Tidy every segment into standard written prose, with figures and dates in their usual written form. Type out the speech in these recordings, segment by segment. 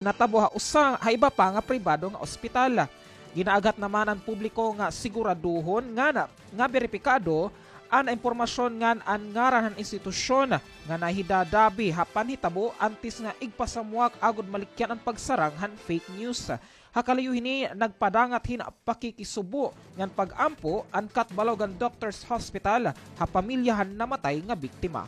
natabo usa iba pa nga pribado nga ospital. Ginaagat naman ang publiko nga siguraduhon nga beripikado ang impormasyon nga ang ngaran ng institusyon nga nahidadabi hapan hitabo antes nga igpasamuak agud malikyan ang pagsarang han fake news. Hakalayo hini nagpadangat hin pakikisubo ngan pag-ampo ang Katbalogan Doctors Hospital ha pamilyahan namatay nga biktima.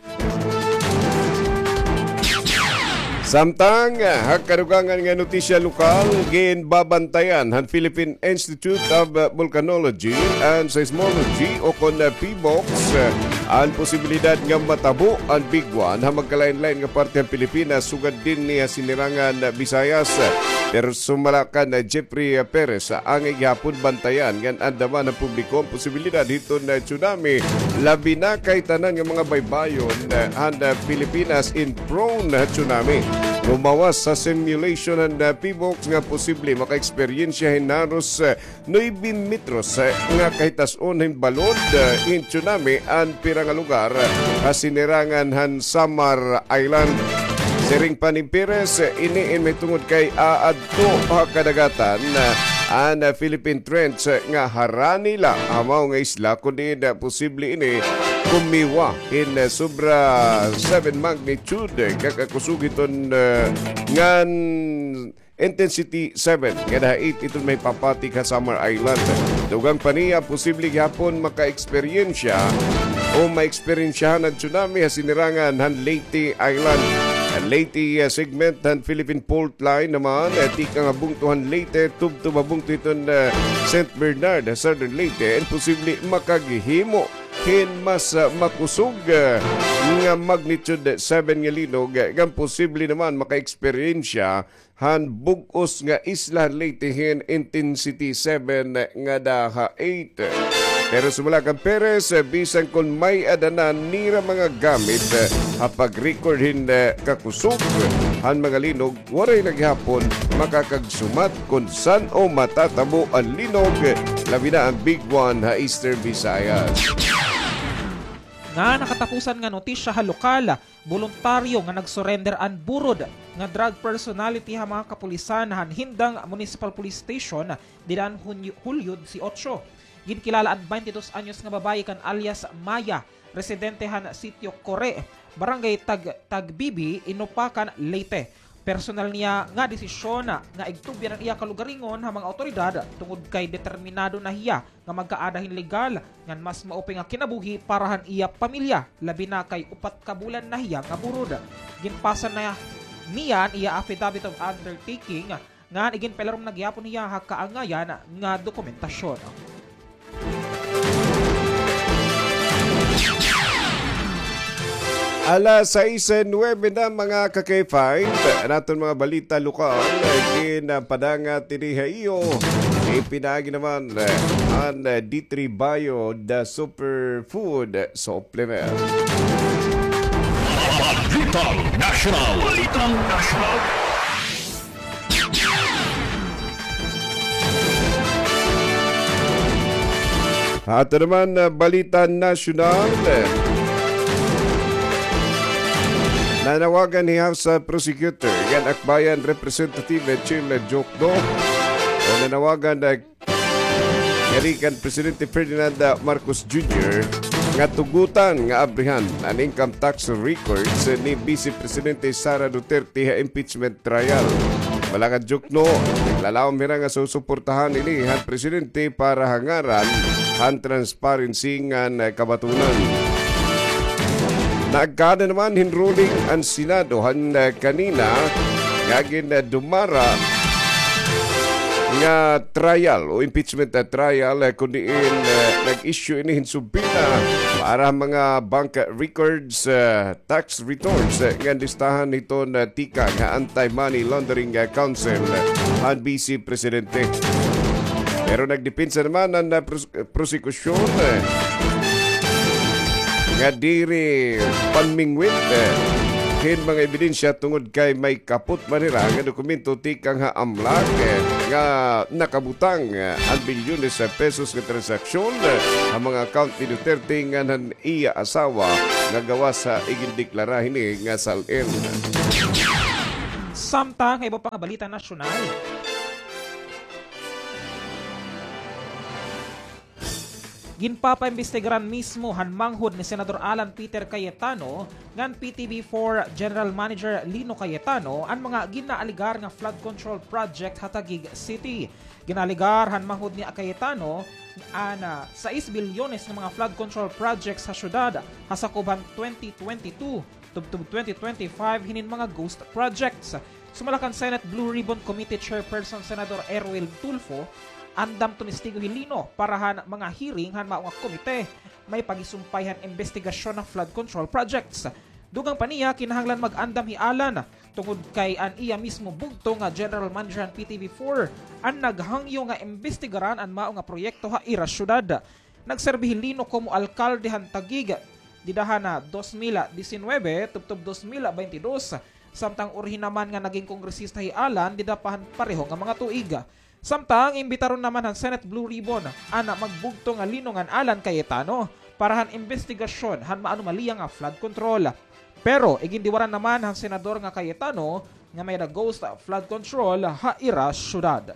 Samtang hakadugangan nga notisya lokal ginbabantayan han Philippine Institute of Volcanology and Seismology o kon PBOX ang posibilidad nga matabo ang bigwan ha magkalain-lain nga parte ng Pilipinas sugad din niya sinirangan Visayas. Pero sumalakan na Jeffrey Perez ang igyapon bantayan ngan andaman ng publiko ang posibilidad dito na tsunami labi na kay tanan nga mga baybayon ang Pilipinas in prone na tsunami. Lumawas sa simulation ng PBOX nga posible maka-eksperyensyahin naros 9 metros nga kahitason ng balod in tsunami ang pirang lugar sinirangan han Samar Island. Siring paning Pires, iniin may tungod kay aadto kadagatan ang Philippine Trench nga harani lang amaw nga isla kundi posible ini kumiwa in sobra 7 magnitude kakakusugiton ngan intensity 7 kada 8 ito may papatik sa Samar Island. Dugang paniya posible gihapon maka-eksperyensya o ma-eksperyensyahan ng tsunami sinirangan han Leyte Island. Ang Leyte segment ng Philippine Fault Line naman tika nga bungtuhan Leyte tubto mabungto ito St. Bernard Southern Leyte and posible makagihimo hin mas makusog nga magnitude 7 nga linog gan posible naman maka-eksperyensya han bugos nga isla Leyte hin intensity 7 nga daha 8. Pero sumula kang Perez, bisan kung may adanan nira mga gamit pag-record kakusog han mga linog, waray naghapon makakagsumat kung saan o matatabo ang linog, labi na ang big one ha Eastern Visayas. Nga nakatapusan nga notisya ha lokal, voluntaryo nga nagsurrender an burod nga drug personality ha mga kapulisan han Hindang Municipal Police Station didan Hulyo 18. Ginkilala ang 22 anyos nga babae kan alias Maya, residente han Sitio Core, Barangay Tagbibi, Inupakan, Leyte. Personal niya nga desisyon nga igtubyan ang iya kalugaringon ha mga otoridad tungod kay determinado na hiya nga magkaadahin legal ngan mas mauping nga kinabuhi para han iya pamilya labi na kay 4 ka bulan na hiya nga burod. Ginpasan na niya iya affidavit of undertaking nga igin pelerom nagyapon niya ha kaangayan nga dokumentasyon. Alas 6:09 na mga ka-K5, natin mga balita lokal, ginapadanga tinihayo, ipinagi naman ang D3 Bio, the superfood supplement. Balitang National! Balitang National! At naman, balita nasyonal. Nanawagan ni House Prosecutor yan Akbayan Representative Chil Jokdo o nanawagan na yarikan Presidente Ferdinand Marcos Jr. nga tugutan nga abrihan ang income tax records ni Vice Presidente Sara Duterte ha impeachment trial. Malakad Jokno, lalawang mira nga susuportahan ini han Presidente para hangaran han transparency nga kabatunan. Nagkada naman hinruling ang Senado han kanina gagin dumara nga trial o impeachment trial kundiin nag-issue ini hinsubina para mga bank records tax returns nga listahan nito na tika nga Anti-Money Laundering Council han Vice Presidente. Pero nagdepensa naman ang prosekusyon nga diri panmingwit hin mga ebidensya tungod kay may kaput manira nga dokumento tikang ha amlak nga nakabutang ang bilyones sa pesos nga transaksyon ang mga account ni Duterte nga nan iya asawa nga gawa sa igindeklara hini nga salin. Samtang iba pang balita nasyonal. Ginpapaimbestigaran mismo hanmanghod ni Senador Alan Peter Cayetano ngan PTV4 General Manager Lino Cayetano ang mga ginaaligar nga flood control project Hatagig City. Ginaligar hanmanghod ni Cayetano ana 6 bilyones ng mga flood control projects sa syudad hasakuban 2022 tubtub 2025 hinin mga ghost projects. Sumalakan Senate Blue Ribbon Committee Chairperson Senador Erwin Tulfo andam tumistigo hilino parahan mga hearing han mga komite may pagisumpayhan investigasyon ng flood control projects. Dugang paniya kinahanglan mag-andam hialan tungod kay an iya mismo bugto nga General Manager ng PTV4 ang naghangyo nga investigaran an mao nga proyekto ha ira syudad. Nagserbi hilino como alkalde han Taguig didahan na 2019 tubtub 2022 samtang urhin naman nga naging kongresista hialan didapahan pareho nga mga tuig. Samtang imbitaron naman ang Senate Blue Ribbon ana magbugto nga linongan Alan Cayetano para han investigasyon han maanomaliya nga flood control. Pero igindiwaran naman ang senador nga Cayetano nga may ghost flood control ha ira syudad.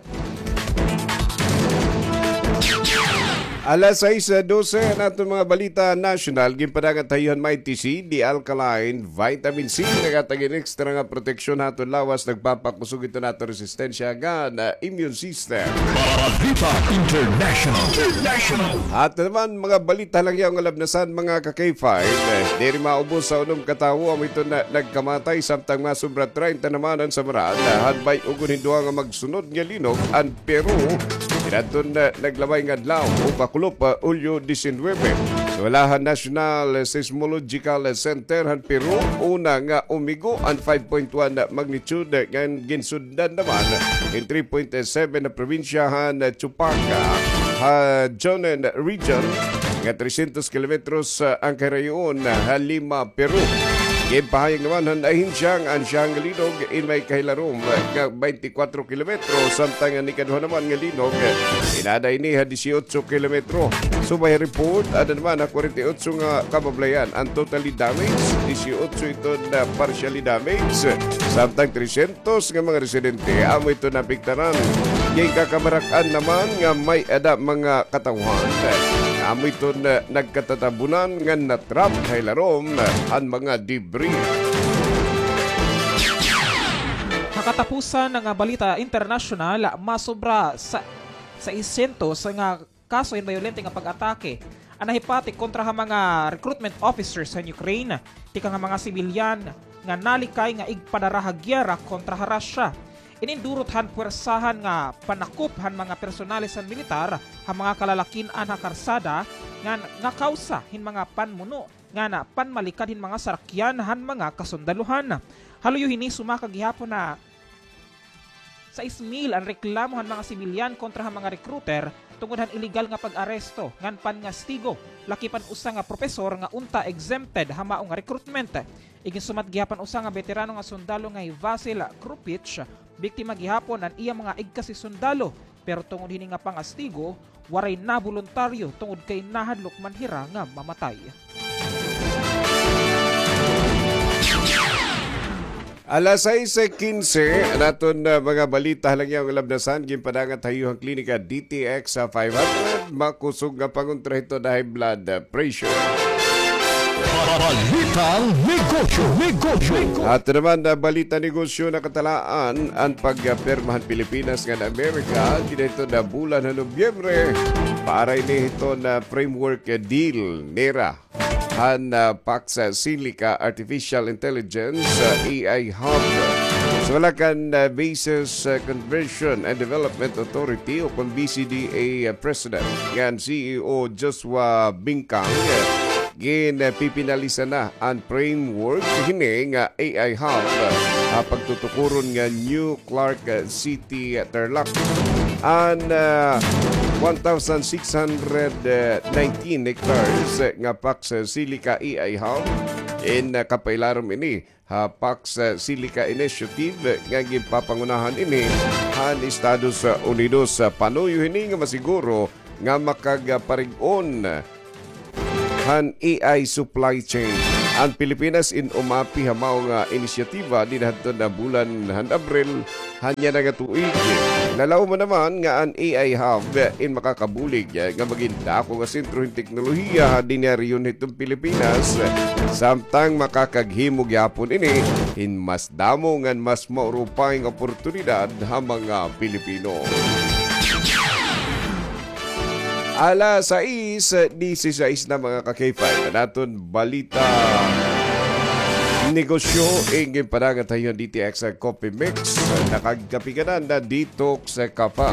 Alas 6:12 nato mga balita national gimpadagan tayuhan may TC di alkaline vitamin C nagatagin extra nga proteksyon naton lawas nagpapakusog ito nato resistensya nga na immune system. Balita International. At naman mga balita lang yung alabnasan mga ka-K5 diri maubos sa unom katawo ang ito na nagkamatay samtang masubra 30 naman ang samaran hadbay ugon hinduha nga magsunod nga linog ang Peru. Tinatun na naglabay nga adlaw o pakulop Ulyo 19. Walahan National Seismological Center han Peru una nga umigo ang 5.1 magnitude nga ginsundan naman in 3.7 na probinsya han Chupaca Jonen Region nga 300 kilometros ang karayon Halima, Peru. Gipahayag naman ang ahinsiyang ang siyang linog in may kahilarom nga 24 kilometro samtang ang ikaduha naman nga linog inaday ni 18 kilometro. Subay report ada naman na 48 nga kabablayan ang totally damage 18 ito na partially damage samtang 300 nga mga residente amo ito napiktaran. Yung kakabarakan naman nga may ada mga katawhan amo ito na nagkatatabunan nga natrap kahilarom ang mga debris. Nakatapusan ng balita international, masobra sa 600 nga kaso in violente nga pag-atake ang nahipati kontra ha mga recruitment officers sa Ukraine. Tika nga mga sibilyan nga nalikay nga igpadarahagyara kontra ha Russia. Inindurot han puwersahan nga panakop han mga personalis han militar ha mga kalalakin an ha karsada nga kausa hin mga panmuno nga na panmalikad hin mga sarakyan han mga kasundaluhan. Haluyo hini sumakag gihapon na 6,000 ang reklamo han mga sibilyan kontra han mga recruiter tungod han illegal nga pag-aresto ngan pan nga stigo lakipan usa nga profesor nga unta exempted ha mao nga recruitment. Iginsumat gihapon usa nga veterano nga sundalo nga Vasil Krupich biktima gihapon ang iya mga igkasi sundalo pero tungod hini nga pangastigo waray na voluntaryo tungod kay nahadlok manhira nga mamatay. Alas 6:15 naton mga balita lang yung labnasan gimpadangan tayuhang klinika DTX sa 500 makusog nga pangontra ito na high blood pressure. Balitang negosyo. At naman na balita negosyo na katalaan ang pagpermahan Pilipinas ng Amerika dito na bulan ng Nobyembre para ini ito na framework deal NERA han Pax Silica Artificial Intelligence AI Hub. So wala kan Basis Conversion and Development Authority o kung BCDA President yan CEO Joshua Bingkang pipinalisa na ang framework hini nga AI Hub pagtutukuron nga New Clark City Tarlac an 1,619 hectares nga Pax Silica AI Hub in kapailarom ini Pax Silica Initiative nga gipapangunahan ini han Estados Unidos. Panuyo hini nga masiguro nga makagaparig-on han AI supply chain. Ang Pilipinas in umapi hamaw nga inisyatiba dinadto na bulan han Abril hanya na nga tuig. Nalaw mo naman nga ang AI Hub in makakabulig nga maginda ako nga sentro ng teknolohiya dinaryon itong Pilipinas samtang makakaghimog yapon ini in mas damo nga mas maurupayng oportunidad ha mga Pilipino. Alas 6:16 na mga ka-K5. Naton balita negosyo ingin parangan tayo DTX sa Coffee Mix. Nakagkapiganan na dito sa Kapa.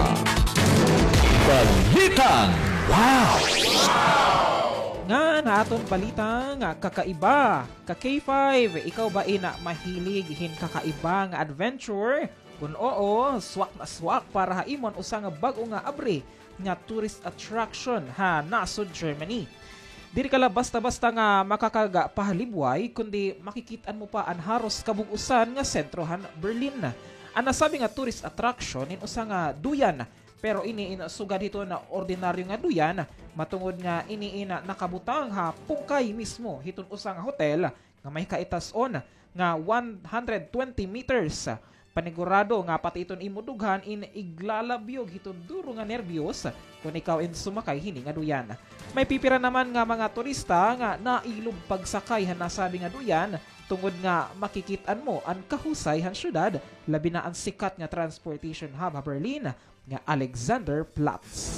Balitan! Wow! Nga naton balita nga kakaiba. Ka-K5, ikaw ba ina mahilig hin kakaiba nga adventure? Kung oo, swak na swak para haimon usa nga bag-o nga abre nga tourist attraction ha nasod Germany. Diri kala basta-basta nga makakaga pahalibway kundi makikitaan mo pa ang haros kabug-usan nga sentrohan Berlin. Ang nasabi nga tourist attraction in usa nga duyan pero ini sugad dito na ordinaryo nga duyan matungod nga ini nakabutang ha pungkay mismo hiton usa nga hotel nga may kaitason nga 120 meters. Panigurado nga pati iton imudughan in iglalabyog hiton duro nga nervyos kung ikaw in sumakay hini nga duyan. May pipira naman nga mga turista nga nailog pagsakay han nasabi nga duyan tungod nga makikitaan mo ang kahusay han syudad labi na ang sikat nga transportation hub ha Berlin nga Alexanderplatz.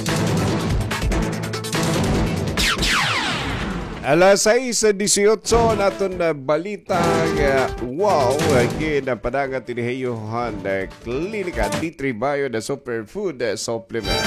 Alas 6:18 naton na balita nga wow ginapadangan tinihayohan na klinika D3 Bio na superfood supplement.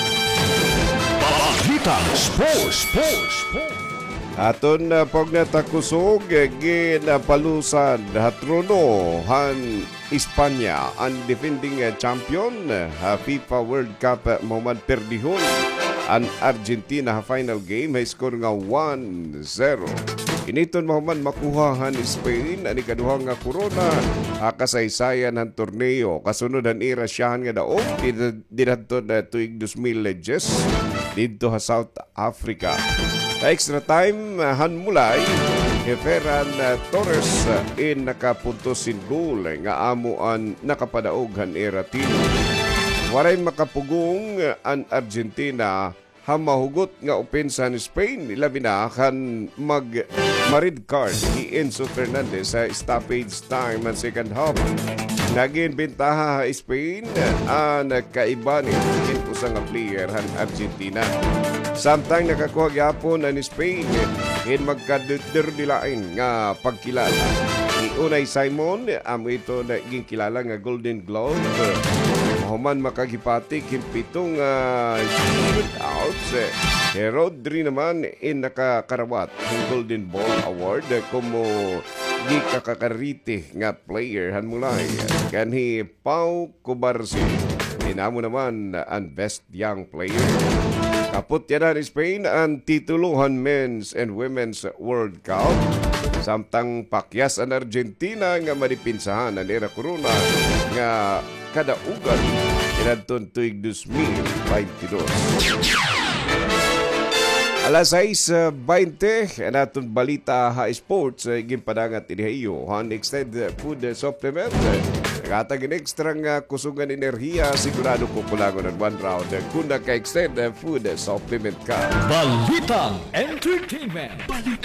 Balitan Sports! Aton na pagnatakusog ginapalusan hatrono han Espanya ang defending champion ha FIFA World Cup Momad perdihon ang Argentina final game ay score nga 1-0. Initon mahuman makuhahan Spain ang ikaduhang nga corona kasaysayan ng torneo. Kasunod ang irasyahan nga daog didadto na tuig 2010 dito sa South Africa. Sa extra time, hanmulay Ferran Torres in nakapuntos sin goal nga amuan nakapadaog han Eratino. Waray makapugong ang Argentina hamahugot nga opensa ni Spain. Labi na kan mag-red card ni Enzo Fernandez sa stoppage time ang second half. Naging bentaha Spain ang kaiba ni usang player han Argentina. Samtang nakakuha gyapon ang Spain in magkaderdilain nga pagkilala. Ni Unai Simon ito naging kilala nga Golden Glove. Mahuman makagipatik yung pitong shootouts. Rodri naman nakakarawat ng Golden Ball Award como di kakakarite nga player han mulay. Kanhi Pau Cubarsí. Dinamo naman ang Best Young Player. Kaput yan ang Spain ang tituluhan Men's and Women's World Cup. Samtang pakyas ang Argentina nga madipinsahan ang era corona nga kadaugan inadton tuig 2022. Alas 6:20 naton balita ha sports gimpadangat inihayo han extended food supplement. Katag extra nga kusugan enerhiya sigurado ko kulangon ang one round kung naka-extend food supplement ka. Balitang Entertainment!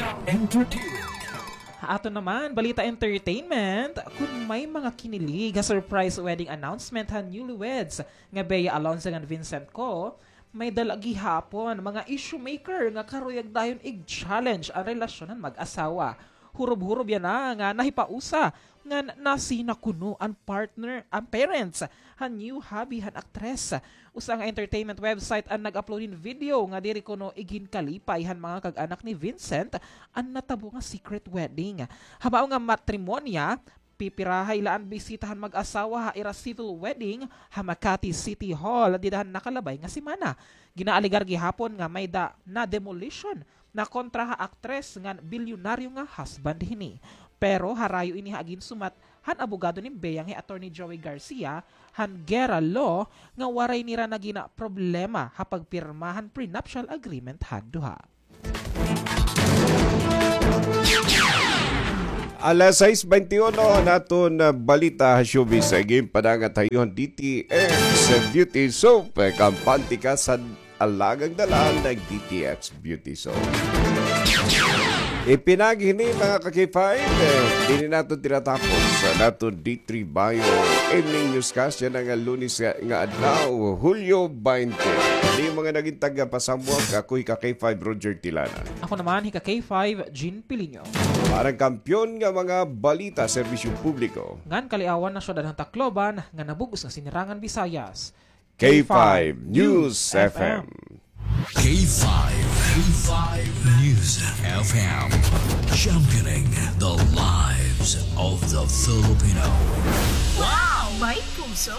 Ato naman, balita entertainment, kung may mga kinilig nga surprise wedding announcement han newlyweds nga Bea Alonzo and Vincent Co, may dalagi hapon mga issue maker nga karuyag dayon ig-challenge ang relasyon ng mag-asawa. Hurob-hurob yan nga nahipausa nga nasina kuno ang partner, ang parents, han new hubby, han actress. Usa nga entertainment website ang nag-upload in video nga diri kuno igin kalipay han mga kag-anak ni Vincent ang natabo nga secret wedding. Habao nga matrimonya, pipirahay laan bisitahan mag-asawa ha ira civil wedding ha Makati City Hall didahan nakalabay nga simana. Ginaaligar gihapon nga may na demolition na kontra ha actress nga bilyonaryo nga husband hini. Pero harayo ini agin sumat han abogado ni Bea nga attorney Joey Garcia han Guerra Law nga waray nira na gina problema ha pagpirmahan prenuptial agreement han duha. Alas 6:21 naton balita showbiz sa game padangat hayon DTX Beauty Soap kampante ka sa alagang dalaan ng DTX Beauty Soap. Ipinagi ni mga ka-K5, hindi natin tinatapos sa nato D3 Bio ending newscast yan ang Lunes nga adlaw, Hulyo 20. Hindi mga naging taga-pasamuang ako'y ka-K5 Roger Tilana. Ako naman, hika K5, Jean Pilino. Parang kampyon nga mga balita serbisyong publiko. Ngan kaliawan na syudad ng Tacloban nga nabugos nga sinirangan Visayas. K5 News FM. K5 News FM. Championing the lives of the Filipino. Wow! May puso!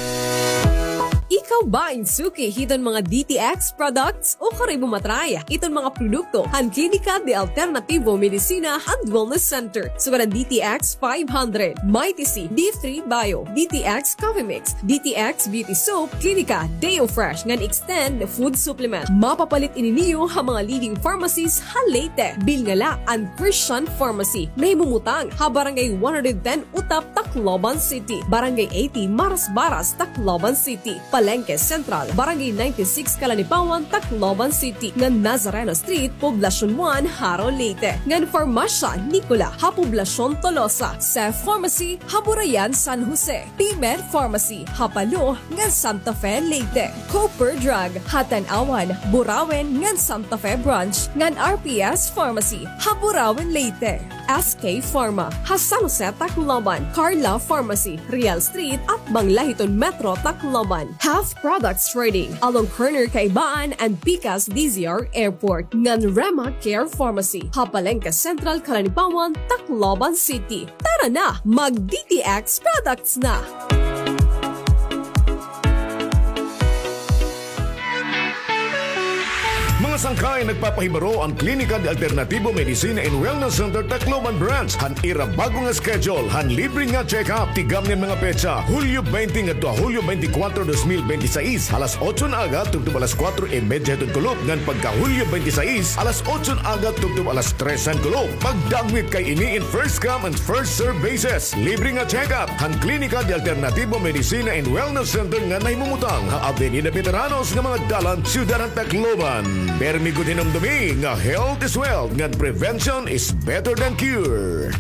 Ikaw ba insuki hiton mga DTX products o kare bumatray iton mga produkto han Klinika de Alternativo Medicina and Wellness Center sugan DTX 500, Mighty C, D3 Bio, DTX Coffee Mix, DTX Beauty Soap, Klinika Deo Fresh ngan extend food supplement. Mapapalit ininiyo ang mga leading pharmacies han Leyte, Bilngala and Christian Pharmacy. Nahimumutang ha Barangay 110 Utap, Tacloban City, Barangay 80 Maras-Baras, Tacloban City, Palengke Central, Barangay 96 Kalanipawan, Tacloban City, ngan Nazareno Street, Poblacion 1, Haro, Leyte, ngan Farmasya Nicola, ha Poblacion Tolosa, Sef Pharmacy, Haburayan, San Jose, P-Med Pharmacy, Hapalo, ngan Santa Fe, Leyte, Cooper Drug, Hatan-Awan, Burawen, ngan Santa Fe Branch, ngan RPS Pharmacy, Haburawen, Leyte, SK Pharma, San Jose, Tacloban, Carla Pharmacy, Real Street at Manglahiton Metro, Tacloban. Half Products Trading along Kerner Kaibaan and Picas DZR Airport. Ngan Rema Care Pharmacy, Hapalengke Central, Kalanipawan, Tacloban City. Tara na, mag-DTX Products na! Mga sangkay nagpapahibaro ang Klinika de Alternativo Medicina and Wellness Center Tacloban Branch. Han ira bago nga schedule, han libre nga check-up. Tigam ng mga petsa, Hulyo 20 nga to Hulyo 24, 2026. Alas 8 na aga, tugtub alas 4:30 hatod kulop. Ngan pagka Hulyo 26, alas 8 na aga, tugtub alas 3 kulop. Pagdagmit kay ini in first come and first serve basis. Libre nga check-up. Han Klinika de Alternativo Medicina and Wellness Center nga nahimumutang ha Avenida Veteranos nga mga dalan, Ciudad ng Tacloban. Permigo dinumdumi nga health is wealth, nga prevention is better than cure.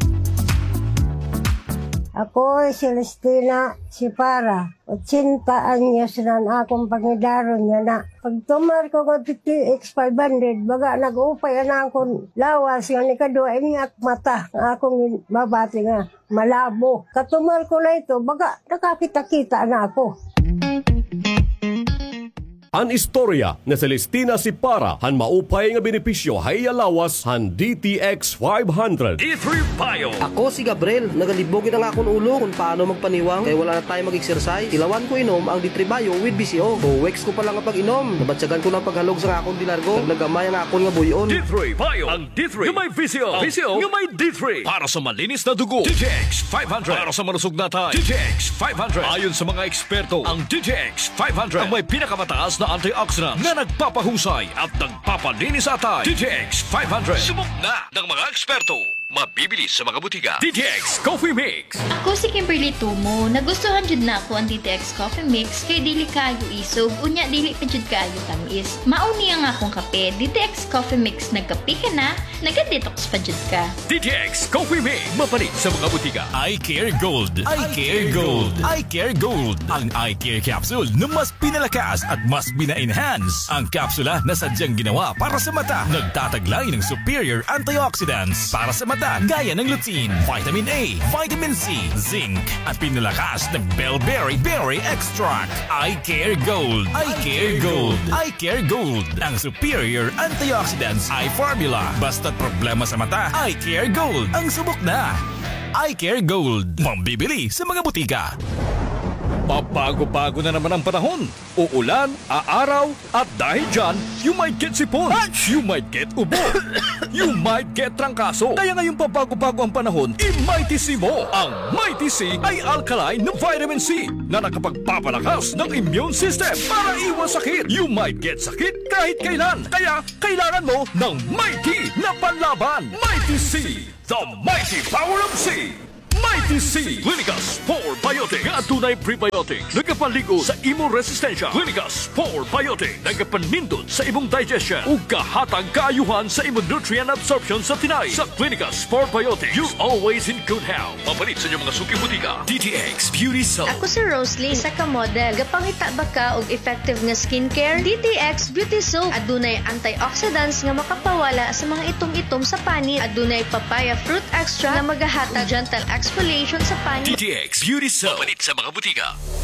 Ako, Celestina Sipara. 80 anyos na akong pangidaron niya na. Pag tumar ko ko DTX 500, baga nag-upay na akong lawas nga ni kadua inyak mata nga akong babati nga malabo. Katumar ko na ito, baga nakakita-kita na ako. An istorya na Celestina Sipara han maupay nga benepisyo hay alawas han DTX 500. D3 Bio. Ako si Gabriel, nagalibogin ang akong ulo kung paano magpaniwang kaya wala na tayo mag-exercise. Ilawan ko inom ang D3 Bio with BCO. O weeks ko pa lang ang pag-inom. Nabatsagan ko ng paghalog sa akong dilargo. Naglagamay ang akong nga buyon. D3 Bio. Ang D3 yung may VCO. VCO yung may D3. Para sa malinis na dugo, DTX 500. Para sa marusog na tayo, DTX 500. Ayon sa mga eksperto, ang DTX 500 ang may pinakamataas na antioxidants na nagpapahusay at nagpapalinis sa atay. DTX 500. Subok na ng mga eksperto. Mabibili sa mga butika. DTX Coffee Mix. Ako si Kimberly Tumo. Nagustuhan jud na ako ang DTX Coffee Mix kay dili kayo isog unya dili pa jud kayo tamis. Mauni ang akong kape. DTX Coffee Mix nagkape ka na, naga-detox pa jud ka. DTX Coffee Mix. Mapalit sa mga butika. I Care Gold. I Care Gold. I Care Gold. Ang I Care Capsule na mas pinalakas at mas bina-enhance. Ang kapsula na sadyang ginawa para sa mata. Nagtataglay ng superior antioxidants para sa mata gaya ng lutein, vitamin A, vitamin C, zinc at pinalakas ng Bellberry Berry Extract. I Care Gold. I Care Gold. I Care Gold. Ang superior antioxidants eye formula. Basta't problema sa mata, I Care Gold. Ang subok na. I Care Gold. Mambibili sa mga butika. Pabago-bago na naman ang panahon. Uulan, aaraw, at dahil dyan, you might get sipon, you might get ubo, you might get trangkaso. Kaya ngayong pabago-bago ang panahon, i-Mighty C mo. Ang Mighty C ay alkaline na vitamin C na nakapagpapalakas ng immune system para iwas sakit. You might get sakit kahit kailan. Kaya kailangan mo ng Mighty na panlaban. Mighty C, the mighty power of C. Mighty C Clinicas Spore Biotic nga tunay prebiotic nagapaligo sa imong resistensya. Clinicas Spore Biotic nagapanindot sa imong digestion ug kahatag kaayuhan sa imong nutrient absorption sa tinay. Sa Clinicas Spore Biotic, you always in good health. Mapalit sa inyong mga suki butika. DTX Beauty Soap. Ako si Roslyn, isa ka model. Gapangita ba ka og effective nga skincare? DTX Beauty Soap adunay antioxidants nga makapawala sa mga itom-itom sa panit. Adunay papaya fruit extract nga magahatag gentle exfoliation sa panit. DTX Beauty Soap. Mapalit sa mga butika.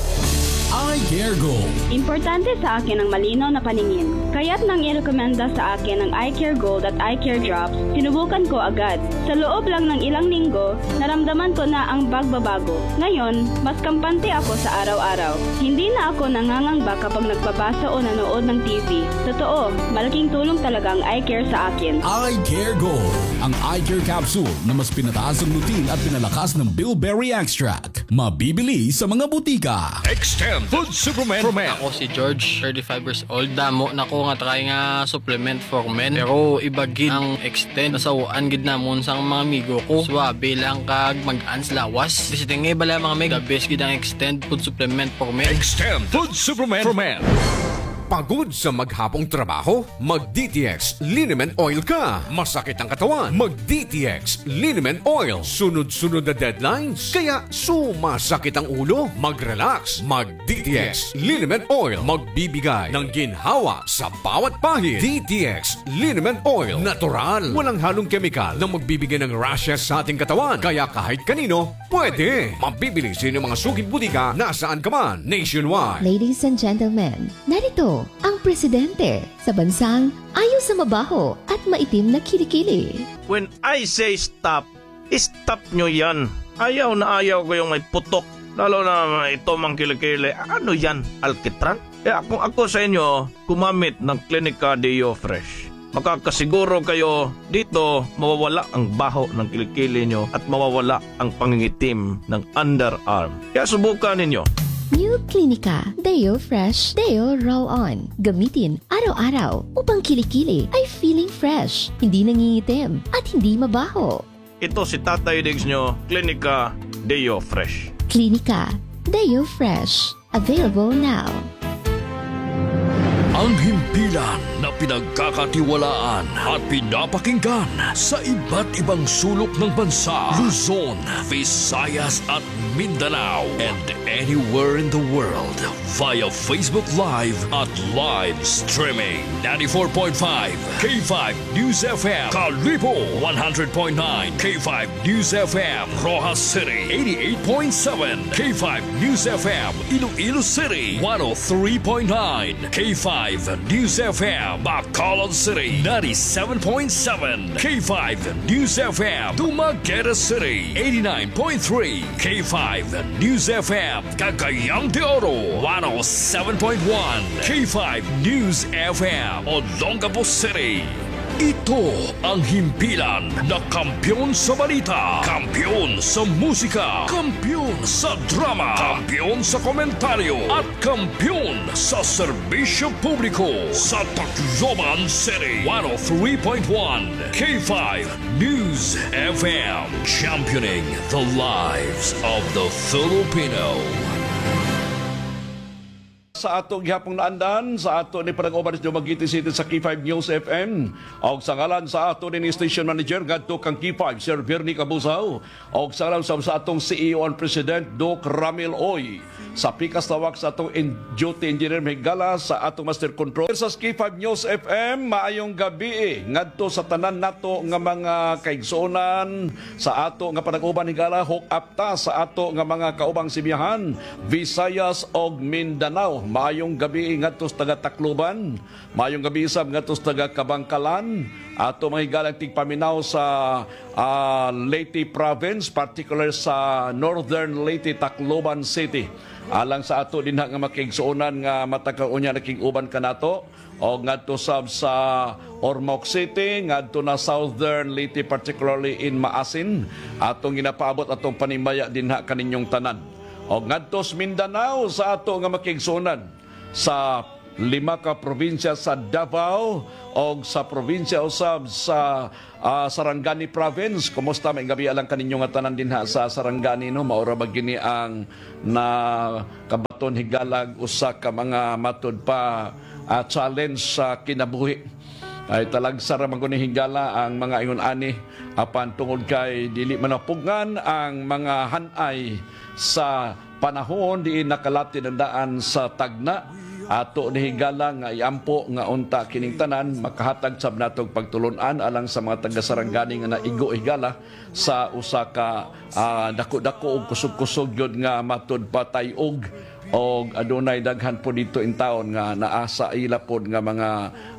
Eye Care Gold. Importante sa akin ang malinaw na paningin. Kaya't nang i-recommenda sa akin ang Eye Care Gold at Eye Care Drops, sinubukan ko agad. Sa loob lang ng ilang linggo, naramdaman ko na ang pagbabago. Ngayon, mas kampante ako sa araw-araw. Hindi na ako nangangamba kapag nagbabasa o nanood ng TV. Totoo, malaking tulong talaga ang Eye Care sa akin. Eye Care Gold. Ang Eye Care Capsule na mas pinataas ang lutin at pinalakas ng bilberry extract. Mabibili sa mga butika. Extend Food Supplement for Men. Ako si George, 35 years old. Damo na ko nga try nga supplement for men. Pero iba gid ang extend. Nasawaan gid namon sa mga amigo ko. Swabe lang kag mag-ans lawas. Kasi tingay bala mga meg, the best gid ang extend food supplement for men. Extend Food Supplement for Men. Pagod sa maghapong trabaho? Mag-DTX Liniment Oil ka. Masakit ang katawan? Mag-DTX Liniment Oil. Sunod-sunod na deadlines? Kaya sumasakit ang ulo? Mag-relax. Mag-DTX Liniment Oil. Magbibigay ng ginhawa sa bawat pahid. DTX Liniment Oil. Natural. Walang halong kemikal na magbibigay ng rashes sa ating katawan. Kaya kahit kanino, pwede. Mabibili sa inyong mga sugid butika nasaan ka man. Nationwide. Ladies and gentlemen, narito ang presidente sa bansang ayaw sa mabaho at maitim na kilikili. When I say stop, stop nyo yan. Ayaw na ayaw ko yung may putok. Lalo na ito mang kilikili. Ano yan? Alkitran? Kung ako sa inyo, kumamit ng Clinica Deo Fresh. Makakasiguro kayo dito mawawala ang baho ng kilikili nyo at mawawala ang pangingitim ng underarm. Kaya subukan ninyo. New Clinica Deo Fresh Deo Roll-On. Gamitin araw-araw upang kilikili ay feeling fresh, hindi nangingitim at hindi mabaho. Ito si Tatay Diggs nyo, Clinica Deo Fresh. Clinica Deo Fresh. Available now. Ang himpilan na pinagkakatiwalaan at pinapakinggan sa iba't ibang sulok ng bansa, Luzon, Visayas at Mindanao, and anywhere in the world via Facebook Live at live streaming. 94.5 K5 News FM, Kalibo 100.9 K5 News FM, Rojas City 88.7 K5 News FM, Iloilo City 103.9 K5 News FM, Bacolod City 97.7 K5 News FM, Dumaguete City 89.3 K5 News FM, Cagayang de Oro 107.1 K5 News FM, Olongapo City. Ito ang himpilan na kampiyon sa balita, kampiyon sa musika, kampiyon sa drama, kampiyon sa komentaryo, at kampiyon sa serbisyo publiko sa Tacloban City. 103.1 K5 News FM, championing the lives of the Filipino. Sa atong gihapong naandan, sa ato ni Parang-Obanis nyo mag-itisiti sa K5 News FM. O sa ngalan sa ato ni Station Manager, Gadto kang K5, Sir Bernie Cabusaw. O sa ngalan sa atong CEO and President, Doc Ramil Oy. Sa pikas tawag sa atong duty engineer Migala, sa atong Master Control. Sa K5 News FM, maayong gabi ngadto sa tanan nato nga mga kaigsuonan, sa ato nga Parang-Oban Higala, hook up ta sa ato nga mga kaubang simyahan, Visayas og Mindanao. Maayong gabi ngadto sa taga Tacloban. Maayong gabi sab ngadto sa taga Kabangkalan. Ato mga higalang tigpaminaw sa Leyte Province, particular sa Northern Leyte, Tacloban City. Alang sa ato din nga makigsuonan nga matagkaunya nakig-uban kanato o ngadto sab sa Ormoc City, ngadto na Southern Leyte, particularly in Maasin. Atong ginapaabot atong panimaya dinha kaninyong tanan. O ngadto sa Mindanao sa ato nga makigsuonan sa 5 ka probinsya sa Davao o sa probinsya usab sa Sarangani Province. Kumusta may gabi alang kaninyo nga tanan dinha sa Sarangani, no? Maura ba gini ang na kabaton higalag usa ka mga matud pa challenge sa kinabuhi. Ay talagsa ra man guni higala ang mga ingon ani apan tungod kay dili manapugngan ang mga hanay sa panahon di nakalati ng daan sa tagna. Ato ni higala nga iampo nga unta kining tanan makahatag sab natog pagtulunan alang sa mga taga Sarangani nga naigo higala sa usa ka dako-dako ug kusog-kusog gyud nga matud patayog og adunay daghan po dito in taon nga naasa ila pod nga mga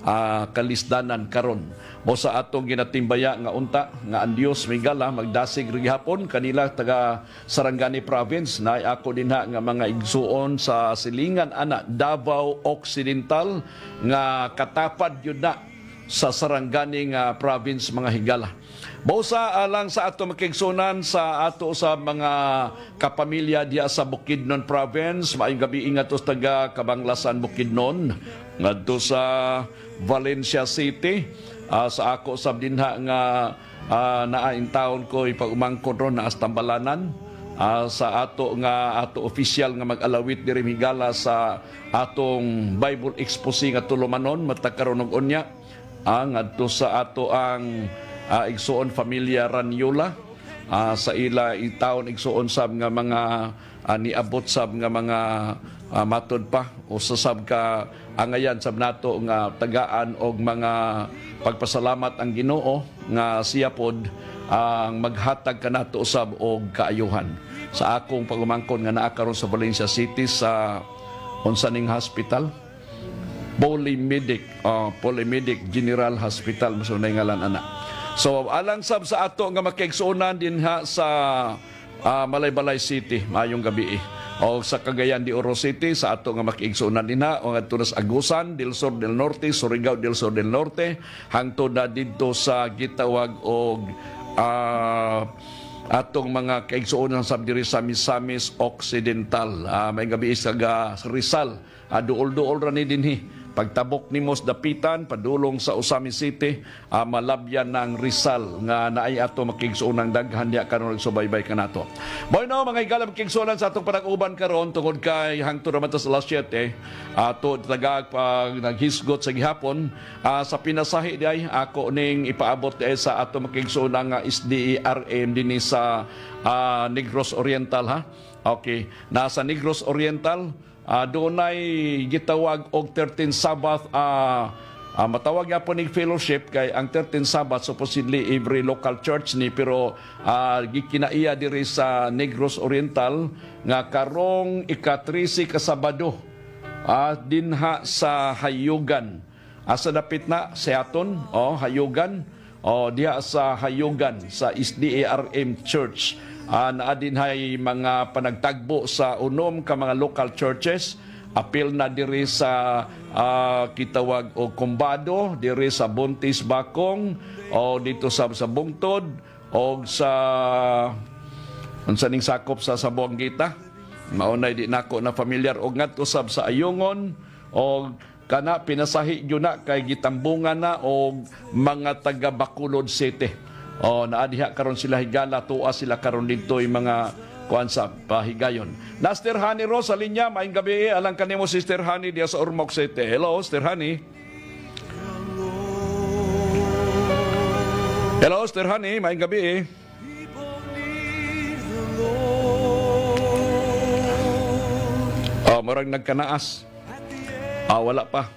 kalisdanan karon. O sa atong ginatimbaya nga unta nga ang Dios migala magdasig ri gihapon kanila taga Sarangani Province na ako dinha nga mga igsuon sa silingan ana Davao Occidental nga katapad yun na sa Sarangani nga province mga higala. Bosa alang sa ato makigsunan sa ato sa mga kapamilya diya sa Bukidnon Province. Maayong gabi ingat sa taga Kabanglasan Bukidnon ngadto sa Valencia City. Sa ako sab dinha nga naain taon ko ipagumangkon ron na Astambalanan. Sa ato official nga mag-alawit diri higala sa atong Bible Exposing nga tulumanon matagkaron og unya ngadto sa ato ang igsuon familia Ranyola sa ila itaon igsuon sab nga mga niabot sab nga mga matod pa o sasab ka angayan sab nato nga tagaan og mga pagpasalamat ang Ginoo nga siya pod ang maghatag kanato usab og kaayuhan. Sa akong pagumangkon nga naa karon sa Valencia City sa unsaning hospital Polymedic General Hospital masunay ngalan ana. So alang sab sa ato nga makigsuonan dinha sa Malaybalay City mayong gabi o sa Cagayan de Oro City sa ato nga makigsuonan dinha o ngadto sa Agusan del Sur del Norte, Surigao del Sur del Norte hangtod na didto sa gitawag og atong mga kaigsuonan sab diri sa Misamis Occidental. May gabi sa Rizal duol-duol ra ni dinhi. Pagtabok ni Mos Dapitan, padulong sa Usami City, malabyan ng Rizal nga naay ato makigsuonang daghan diya karon nagsubaybay kanato. Bueno, mga higala makigsuonan sa atong panag-uban karon tungod kay hangtod ra sa alas 7 ato tagag pag naghisgot sa gihapon sa pinasahi diay ako ning ipaabot diay sa ato makigsuonang SDERM dinhi sa Negros Oriental ha. Okay, nasa Negros Oriental doonay gitawag og 13 Sabbath matawag nga po ni fellowship kay ang 13 Sabbath supposedly every local church ni pero gikinaiya diri sa Negros Oriental nga karong ika-13 ka Sabado dinha sa Hayugan asa dapit na Seaton Hayugan diha sa Hayugan sa SDERM Church. Naadinhay mga panagtagbo sa unom ka mga local churches. Apil na diri sa kitawag o Kumbado, diri sa Buntis Bakong, o dito sa Bungtod, o sa unsaning sakop sa Buanggita. Maunay di nako na familiar og ngadto sab sa Ayungon o kana pinasahi gyud na kay gitambungan na og mga taga Bacolod City. Naadiha karon sila higala tuwa sila karon dito yung mga kuan sa pahigayon. Na Sister Honey Rose sa linya, maayong gabi alang kanimo Sister Honey diya sa Ormoc City. Hello Sister Honey. Hello Sister Honey, maayong gabi murag nagkanaas. Wala pa.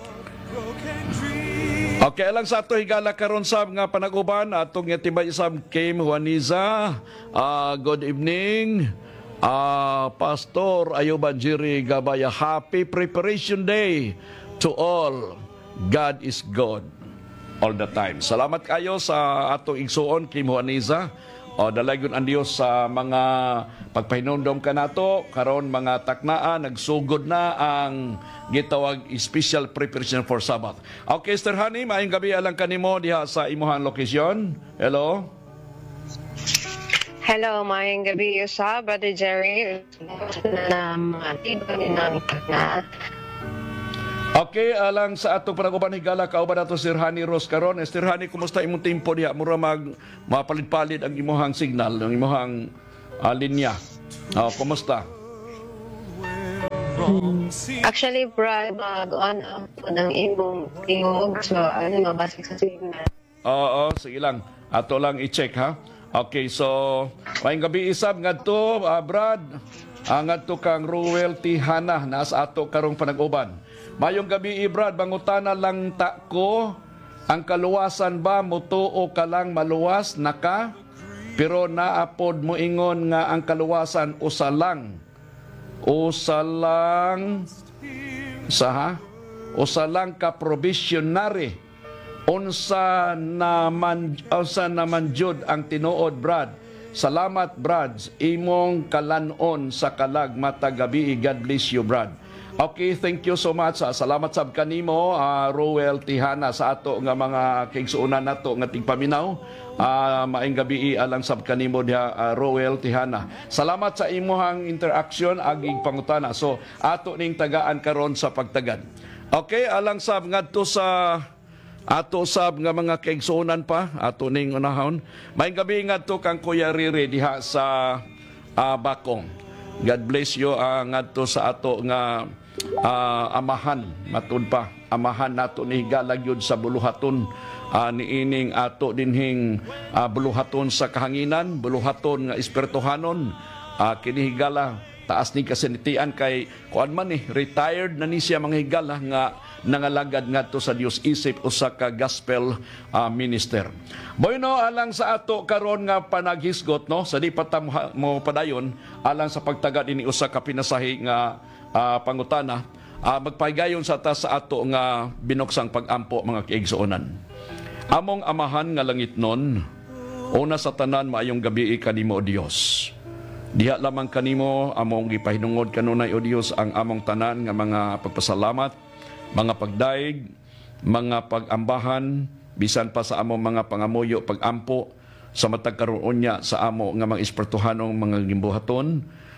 Okay, alang sa ato higala karon sab nga panag-uban atong yatibay isab Kim Juaniza. Good evening. Pastor Ayuban Jiri Gabaya, happy preparation day to all. God is good all the time. Salamat kayo sa atong igsuon, Kim Juaniza. O dalagon ang Dios sa mga pagpahinumdom ka nato karon mga taknaan nagsugod na ang gitawag special preparation for Sabbath. Okay, Sister Honey, maayong gabi alang kanimo diha sa imuhang lokasyon. Hello. Hello, maayong gabi sa Brother Jerry. Na mga tiba ni namin taknaan. Okay, alang sa atong panag-uban higala kauban nato Sir Hani Rose karon. Sir Hani, kumusta imong tempo diha? Mura mapalit-palit ang imong signal, ang imong linya. Kumusta? Actually, Brad, mag-on up po ng imong tingog. So, mabasik sa signal. Oo, sige lang. Ato lang i-check, ha? Okay, so, maayong gabi isab ngadto, Brad. Ngadto kang Ruel Tihana, nasa ato karong panag-uban. Mayong gabi, Brad, bangutana lang ta ko, ang kaluwasan ba mutuo ka lang maluwas naka, pero naapod mo ingon nga ang kaluwasan usalang ka provisionary. Unsa naman jud ang tinuod, Brad. Salamat, Brad, imong kalanon sa kalag mata gabi. God bless you, Brad. Okay, thank you so much. Salamat sab kanimo, Roel Tihana, sa ato nga mga kaigsuonan nato nga tigpaminaw. Maayong gabi alang sab kanimo diha, Roel Tihana. Salamat sa imuhang interaction aging pangutana. So ato ning tagaan karon sa pagtagad. Okay, alang sab ngadto sa ato sab nga mga kaigsuonan pa ato ning unahon. Maayong gabi ngadto kang Kuya Riri diha sa Bakong. God bless you ngadto sa ato nga amahan matud pa amahan nato ni higalag yun sa buluhaton niining ato dinhing buluhaton sa kahanginan, buluhaton nga espirituhanon, kinihigala taas ni kasinitian kay kuan man retired na ni siya mga higala nga nangalagad ngadto sa Dios isip usa ka gospel minister. Boyno alang sa ato karon nga panaghisgot no sa di pa mo padayon alang sa pagtagad ini usa ka pinasahi nga pangutana, magpahigayon sa ta sa ato nga binuksang pagampo mga kaigsuonan. Among amahan nga langitnon, una sa tanan maayong gabi kanimo o Dios. Diha lamang kanimo among gipahinungod kanunay o Dios ang among tanan nga mga pagpasalamat, mga pagdaig, mga pagambahan, bisan pa sa among mga pangamuyo pagampo sa matag karon nya sa amo nga mga espirituhanong mga gimbuhaton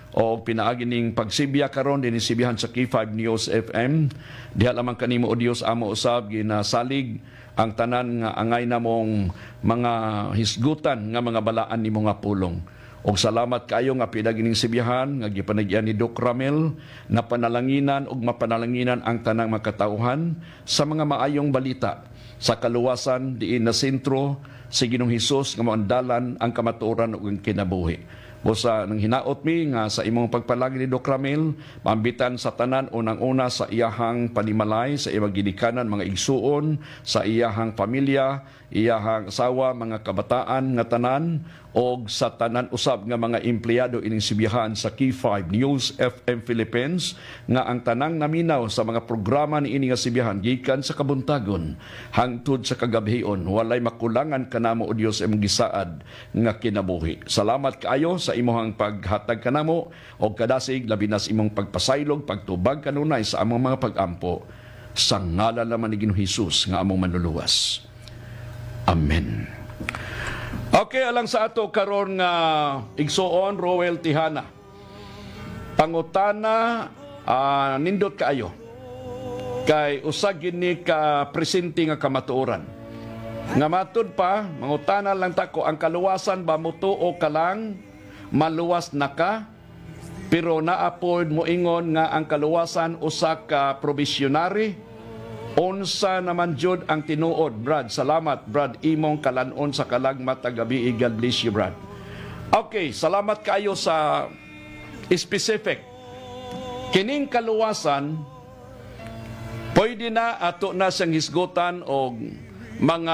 o pinaagi ning pagsibya karon dinhi sibihan sa K5 News FM. Diha lamang kanimo o Dios amo usab ginasalig ang tanan nga angay namong mga hisgutan nga mga balaan nimo nga pulong. Og salamat kayo nga pinaagi ning sibihan nga gipanagyan ni Doc Ramel na panalanginan og mapanalanginan ang tanang makatauhan sa mga maayong balita sa kaluwasan diin na sentro si Ginoong Hesus nga maandalan ang kamatuoran ug ang kinabuhi. Busa nang hinaot mi nga sa imong pagpalagi ni Doc Ramil, mambitan sa tanan unang-una sa iyahang panimalay, sa iyang ginikanan, mga igsuon, sa iyahang pamilya, iyahang asawa, mga kabataan nga tanan, o sa tanan usab nga mga empleyado ining sibihan sa K5 News FM Philippines, nga ang tanang naminaw sa mga programa ni ini nga sibihan gikan sa kabuntagon hangtod sa kagabion, walay makulangan kanamo o Dios imong gisaad nga kinabuhi. Salamat kaayo sa imuhang paghatag kanamo o kadasig labi na sa imong pagpasaylog, pagtubag kanunay sa among mga pagampo sa ngalan naman ni Ginoong Hesus nga among manluluwas. Amen. Okay, alang sa ato karon nga igsuon Roel Tihana. Pangutana nindot kaayo. Kay usag gini ka presente nga kamatuoran. Nga matud pa, mangutana lang tako ang kaluwasan ba mutuo ka lang maluwas na ka, pero naapod mo ingon nga ang kaluwasan usa ka provisionary. Unsa naman jud ang tinuod, Brad? Salamat, Brad, imong kalanon sa kalagmat gabi. God bless you, Brad. Okay, salamat kayo sa specific. Kining kaluwasan, pwede na ato na siyang hisgutan o mga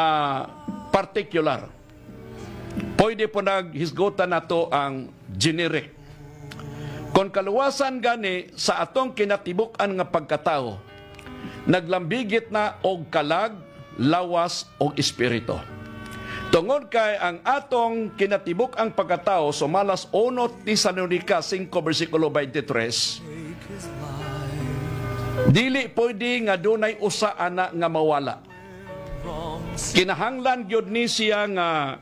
particular. Pwede po naghisgutan nato ang generic. Kon kaluwasan gani sa atong kinatibuk-an nga pagkatao, naglambigit na og kalag, lawas og espiritu. Tungod kay ang atong kinatibuk ang pagkatao, sumalas 1 Tesalonica 5 versikulo 23, dili pwede nga dunay usa ana nga mawala. Kinahanglan gyud ni siya nga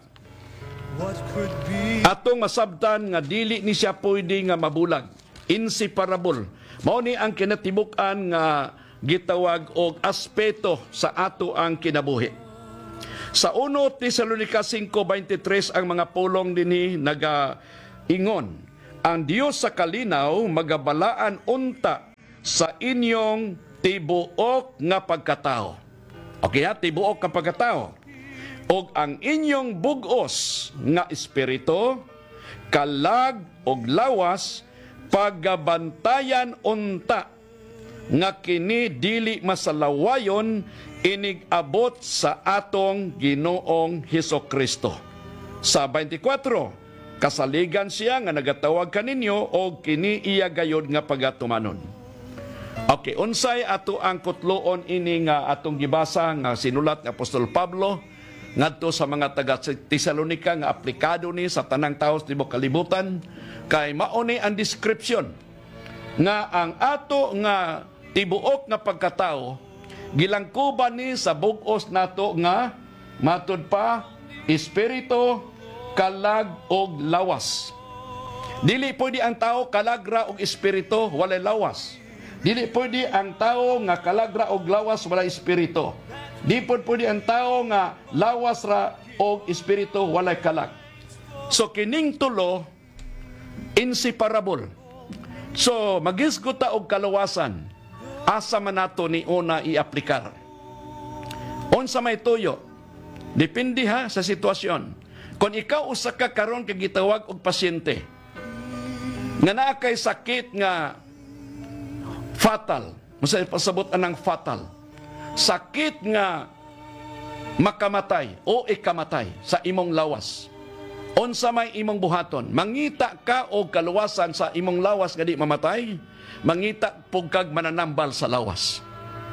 atong masabtan nga dili ni siya pwede nga mabulag, inseparable. Mao ni ang kinatibuk-an nga gitawag og aspeto sa ato ang kinabuhi. Sa 1 Tesalonica 5:23 ang mga pulong dinhi nagaingon, ang Dios sa kalinaw magabalaan unta sa inyong tibuok nga pagkatao. Okay ha, tibuok nga pagkatao. Og ang inyong bugos nga espiritu, kalag og lawas, pagabantayan unta nga kini dili masalawayon inig-abot sa atong Ginoong Hesukristo. Sa 24, kasaligan siya nga nagatawag kaninyo og kini iya gayod nga pagatumanon. Okay, unsay ato ang kutloon ini nga atong gibasa nga sinulat ni Apostol Pablo ngadto sa mga taga Tesalonica nga aplikado ni sa tanang tawo sa tibuok kalibutan, kay mao ni ang description nga ang ato nga tibuok nga pagkatao gilangkuban ni sa bug-os nato nga matud pa espiritu, kalag og lawas. Dili pwede ang tao kalagra og espiritu walay lawas. Dili pwede ang tao nga kalagra og lawas walay espiritu. Di pwede ang tao nga lawas ra og espiritu walay kalag. So kining tulo inseparable. So magisgot ta og kalawasan. Asa man nato ni una i-aplikar. Unsa may tuyo? Depende ha sa sitwasyon. Kung ikaw usa ka karon kay gitawag og pasyente nga naa kay sakit nga fatal, musay pasabot anang fatal. Sakit nga makamatay o ikamatay sa imong lawas. Unsa may imong buhaton? Mangita ka og kaluwasan sa imong lawas nga di mamatay? Mangita pugkag mananambal sa lawas.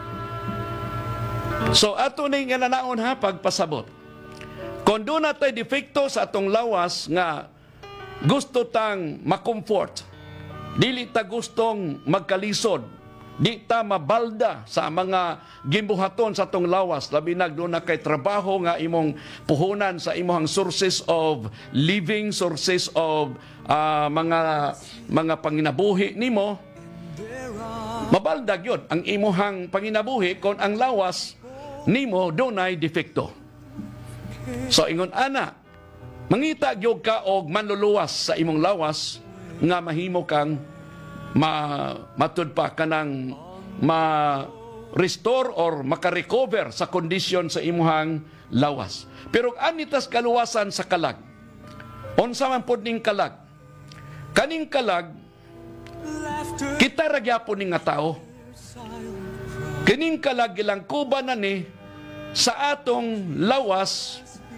So ato ni nga nanaon ha pagpasabot. Kung doon natay defekto sa atong lawas nga gusto tang makomfort, dili ta gustong magkalisod, di ta mabalda sa mga gimbuhaton sa atong lawas, labi na doon na kay trabaho nga imong puhunan sa imong sources of living, sources of mga panginabuhi nimo. Mabaldag yun ang imuhang panginabuhi kung ang lawas nimo dunay defekto. So ingon ana, mangita gyud ka og manluluwas sa imong lawas nga mahimo kang matud pa kanang ma-restore or maka-recover sa kondisyon sa imuhang lawas. Pero anitas kaluwasan sa kalag. Unsa man pod ning kalag? Kaning kalag kita ra gyapon ning nga tao. Kining kalag gilangkuban na ni sa atong lawas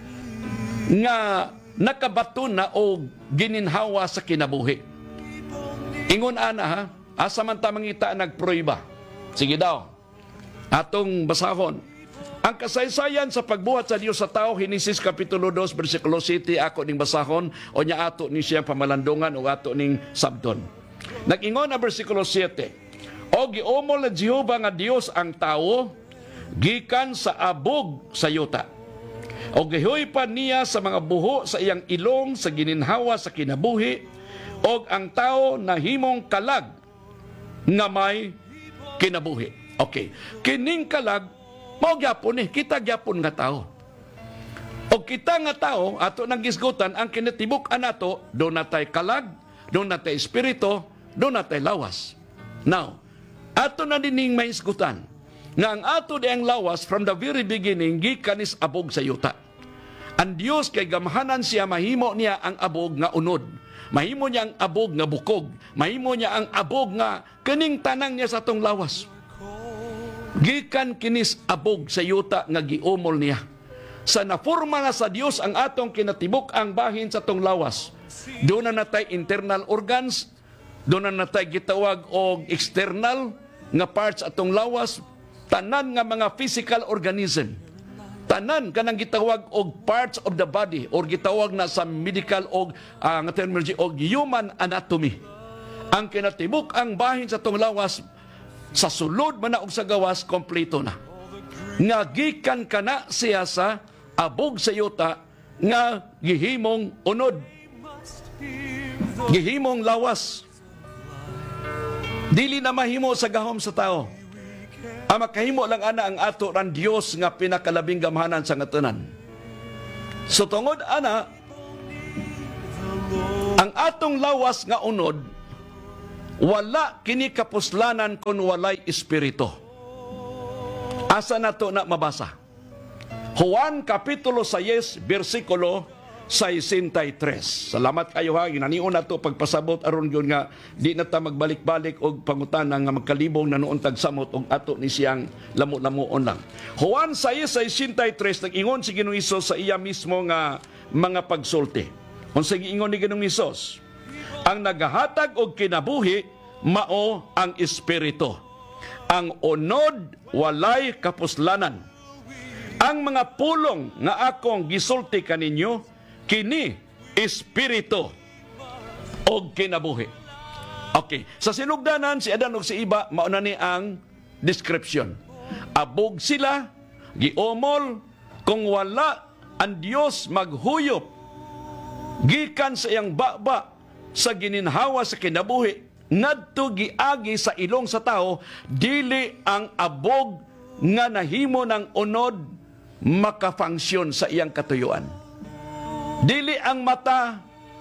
nga nakabato na o gininhawa sa kinabuhi. Ingon ana ha, asa man ta mangita nagproyba. Sige daw. Atong basahon. Ang kasaysayan sa pagbuhat sa Dios sa tao, Genesis kapitulo 2 bersikulo 7 ako ning basahon o nya ato ni siya pamalandungan o ato ning sabton. Nag-ingon na bersikulo 7. O giomol na Jehova nga Dios ang tao gikan sa abog sa yuta. O gihoy pa niya sa mga buho sa iyang ilong sa gininhawa sa kinabuhi, og ang tao nahimong kalag nga may kinabuhi. Okay. Kining kalag, mao gyapon ni kita gyapon nga tao. O kita nga tao, ato nang gisgutan, ang kinatibuk-an nato, doon natay kalag, doon natay espiritu, doon natay lawas. Now, ato na dining may isgutan, nga ang ato di ang lawas, from the very beginning, gikanis abog sa yuta. Ang Diyos kay gamahanan siya, mahimo niya ang abog nga unod. Mahimo niya ang abog nga bukog. Mahimo niya ang abog nga kaning tanang niya sa atong lawas. Gikan kinis abog sa yuta nga giumol niya. Sa naforma na sa Dios ang atong kinatibuk ang bahin sa atong lawas. Doon na natay internal organs, Doon na natay gitawag og external nga parts atong lawas, tanan nga mga physical organism. Tanan kanang gitawag og parts of the body or gitawag na sa medical og nga terminology og human anatomy. Ang kinatibuk ang bahin sa atong lawas sa sulod man na og sa gawas kompleto na. Nga gikan kana siya sa abog sa yuta nga gihimong unod. Gihimong lawas. Dili na mahimo sa gahom sa tao. Ang makahimo lang ana ang ato ran Dios nga pinakalabing gamhanan sa ngatanan. So tungod ana, ang atong lawas nga unod, wala kini kapuslanan kung walay espiritu. Asa nato na mabasa? Juan Kapitulo 6, versikulo 63. Salamat kayo ha. Ginanion na ito pagpasabot aron yun nga di na ta magbalik-balik og pangutana nga magkalibong na noon tagsamot og ato ni siyang lamu-lamuon lang. Juan 6:63 nag-ingon si Ginoong Hesus sa iya mismo nga mga pagsulti. Unsa giingon ni Ginoong Hesus? Ang nagahatag og kinabuhi mao ang espiritu. Ang unod walay kapuslanan. Ang mga pulong nga akong gisulti kaninyo kini espiritu o kinabuhi. Okay. Sa sinugdanan, si Adan o si Iba, mauna ni ang description. Abog sila, giomol, kung wala ang Diyos maghuyop, gikan sa iyang baba, sa gininhawa sa kinabuhi, ngadto giagi sa ilong sa tao, dili ang abog nga nahimo ng unod makafunksyon sa iyang katuyuan. Dili ang mata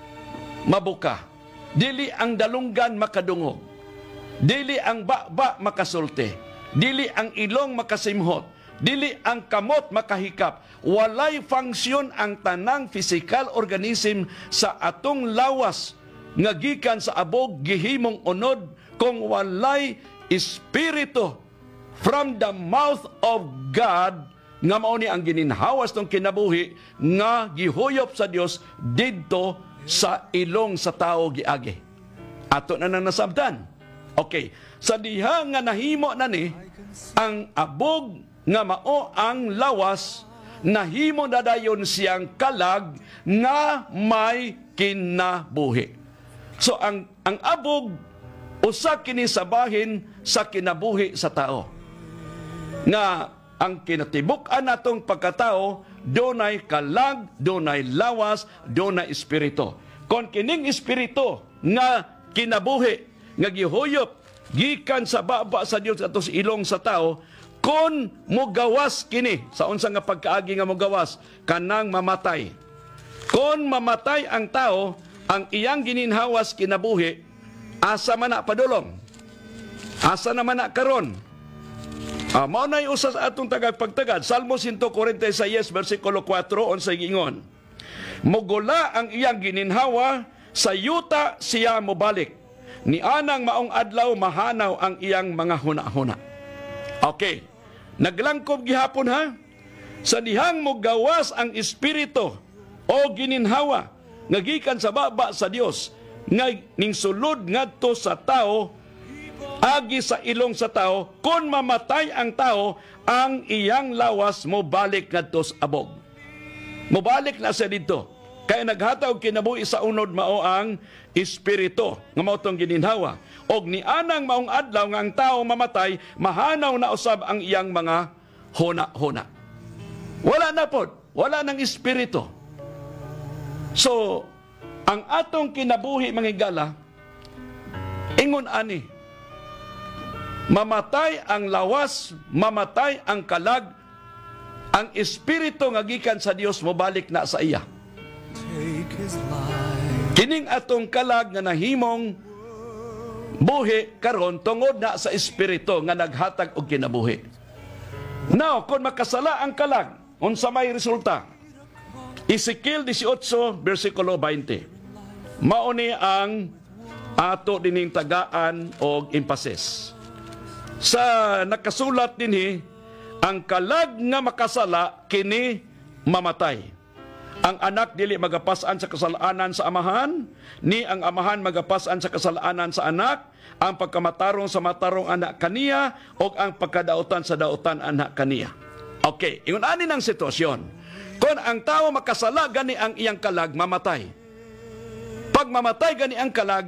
mabuka. Dili ang dalunggan makadungog. Dili ang baba makasulti. Dili ang ilong makasimhot. Dili ang kamot makahikap. Walay funksyon ang tanang physical organism sa atong lawas nga gikan sa abog gihimong unod kung walay espiritu from the mouth of God nga mao ni ang gininhawas ng kinabuhi nga gihuyop sa Dios didto sa ilong sa tao giagi. Ato na nang nasabtan. Okay, sa diha nga nahimo na ni ang abog nga mao ang lawas, nahimo na dayon siyang kalag nga may kinabuhi. So ang abog usa kini sa bahin sa kinabuhi sa tao. Nga ang kinatibuk-an natong pagkatao, dunay kalag, dunay lawas, dunay espiritu. Kon kining espiritu nga kinabuhi, nga gihuyop, gikan sa baba sa Dios ato sa ilong sa tao, kon mogawas kini, sa unsa nga pagkaagi nga mogawas, kanang mamatay. Kon mamatay ang tao, ang iyang gininhawas kinabuhi, asa man na padulong? Asa naman na karon? Mao na usas atong tagapagtagad. Salmo 146, versikulo 4, unsay giingon? Mugula ang iyang gininhawa, sa yuta siya mobalik. Ni anang maong adlaw mahanaw ang iyang mga huna-huna. Okay. Naglangkob gihapon ha? Sa dihang mogawas ang espiritu o gininhawa, nga gikan sa baba sa Dios, nga ning sulod ngadto sa tao, agi sa ilong sa tao, kung mamatay ang tao, ang iyang lawas mo balik ngadto sa abog. Mobalik na siya dito. Kaya naghataw kinabuhi sa unod mao ang espiritu nga mao tong gininhawa. Og ni anang maong adlaw nga ang tao mamatay, mahanaw na usab ang iyang mga huna-huna. Wala na pod, wala nang espiritu. So, ang atong kinabuhi manghigala, ingon ani, mamatay ang lawas, mamatay ang kalag, ang espiritu nga gikan sa Dios mobalik na sa iya. Kining atong kalag nga nahimong buhi karon tungod na sa espiritu nga naghatag og kinabuhi. Now, kung makasala ang kalag, unsa may resulta? Ezekiel 18, versikulo 20. Mao ni ang ato dining tagaan og emphasis. Sa nakasulat dinhi, ang kalag nga makasala kini mamatay. Ang anak dili magapasan sa kasalanan sa amahan, ni ang amahan magapasan sa kasalanan sa anak, ang pagkamatarong sa matarong anak kaniya, o ang pagkadautan sa dautan anak kaniya. Okay, ingon ani ng sitwasyon. Kung ang tao makasala, gani ang iyang kalag, mamatay. Pag mamatay gani ang kalag,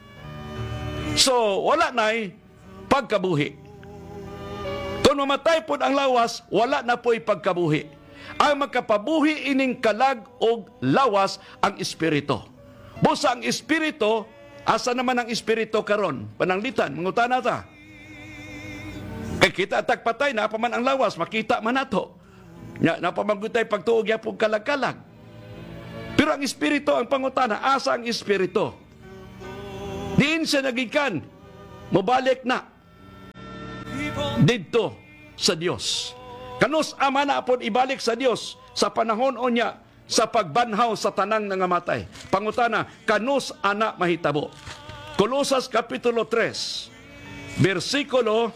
so wala na'y pagkabuhi. Kung mamatay po ang lawas, wala na po'y pagkabuhi. Ang magkapabuhi ining kalag o lawas ang espiritu. Busa ang espiritu, asa naman ang espiritu karon? Pananglitan, mangutana ta. Kay kita tagpatay, napaman ang lawas, makita man nato. Napamagutay pagtuog ya pong kalag-kalag. Pero ang espiritu, ang pangutana, asa ang espiritu? Diin siya nagikan, mubalik na dito sa Dios. Kanus ama na apod ibalik sa Dios sa panahon o niya sa pagbanhaw sa tanang nangamatay. Pangutana, kanus ana mahitabo. Kolosas Kapitulo 3, versikulo